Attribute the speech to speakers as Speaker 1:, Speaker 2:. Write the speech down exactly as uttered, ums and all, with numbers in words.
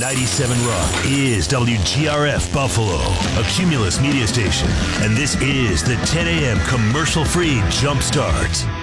Speaker 1: ninety-seven Rock is W G R F Buffalo, a Cumulus media station, and this is the ten a.m. commercial-free Jumpstart.